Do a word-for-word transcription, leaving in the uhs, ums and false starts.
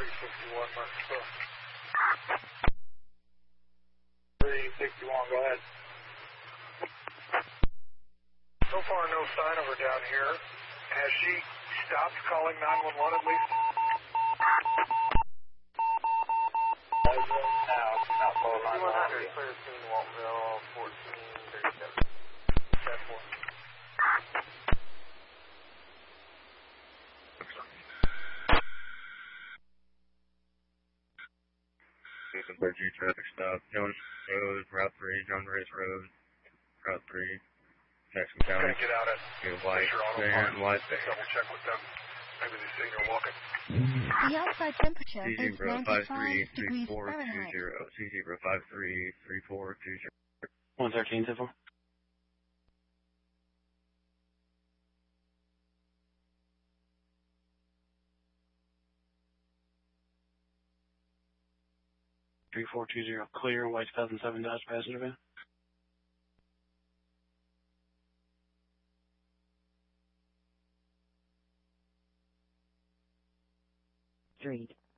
three sixty-one, Marcus. three sixty-one, go ahead. So far, no sign of her down here. Has she stopped calling nine one one at least? As of now, she's not calling nine one one. one hundred, clear scene, Waltonville, fourteen thirty-seven. ten four. Virgin traffic stop, Jones Road, Route three, John Race Road, Route three, Jackson County. Okay, get out at white van, white van. Double check with them. Maybe they see you're walking. The outside temperature C is zero five three ninety-five three degrees four two Fahrenheit. zero, C zero five three three four two zero. one thirteen, Tiffle. three four two zero, clear, white two thousand seven Dodge passenger van. Street.